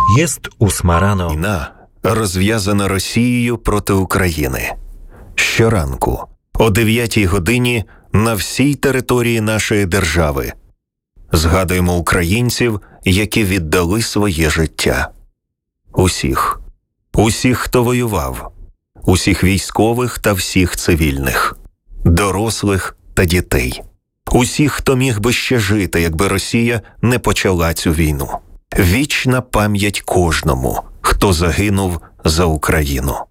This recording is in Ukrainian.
Jest 8 rano. Війна розв'язана Росією проти України. Щоранку о 9 годині на всій території нашої держави згадуємо українців, які віддали своє життя. Усіх, хто воював, усіх військових та всіх цивільних, дорослих та дітей, усіх, хто міг би ще жити, якби Росія не почала цю війну. Вічна пам'ять кожному, хто загинув за Україну.